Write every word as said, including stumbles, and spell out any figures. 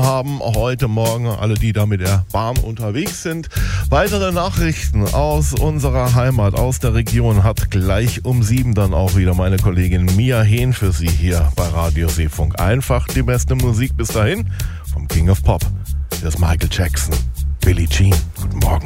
haben heute Morgen, alle, die da mit der Bahn unterwegs sind. Weitere Nachrichten aus unserer Heimat, aus der Region hat gleich um sieben dann auch wieder meine Kollegin Mia Hehn für Sie hier bei Radio Seefunk. Einfach die beste Musik bis dahin vom King of Pop. Das ist Michael Jackson, Billie Jean. Guten Morgen.